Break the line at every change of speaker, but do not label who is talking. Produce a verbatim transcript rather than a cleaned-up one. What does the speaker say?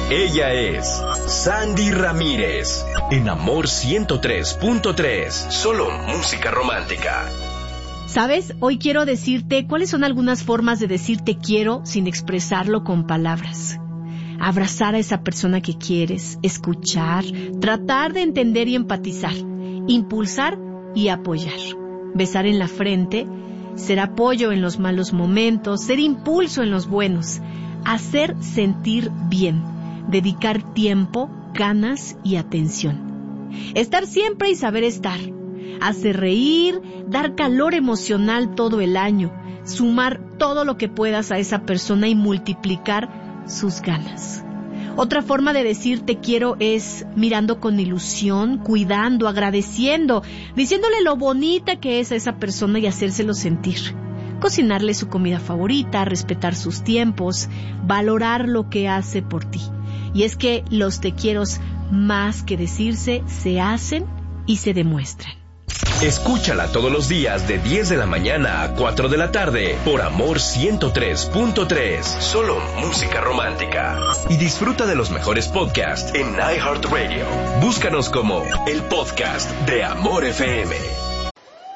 Ella es Sandy Ramírez, en Amor ciento tres punto tres, solo música romántica.
¿Sabes? Hoy quiero decirte cuáles son algunas formas de decir te quiero sin expresarlo con palabras. Abrazar a esa persona que quieres, escuchar, tratar de entender y empatizar, impulsar y apoyar. Besar en la frente, ser apoyo en los malos momentos, ser impulso en los buenos, hacer sentir bien, dedicar tiempo, ganas y atención. Estar siempre y saber estar. Hacer reír, dar calor emocional todo el año, sumar todo lo que puedas a esa persona y multiplicar sus ganas. Otra forma de decir te quiero es mirando con ilusión, cuidando, agradeciendo, diciéndole lo bonita que es a esa persona y hacérselo sentir. Cocinarle su comida favorita, respetar sus tiempos, valorar lo que hace por ti. Y es que los te quieros, más que decirse, se hacen y se demuestran.
Escúchala todos los días de diez de la mañana a cuatro de la tarde por Amor ciento tres punto tres, solo música romántica. Y disfruta de los mejores podcasts en iHeartRadio. Búscanos como el podcast de Amor F M.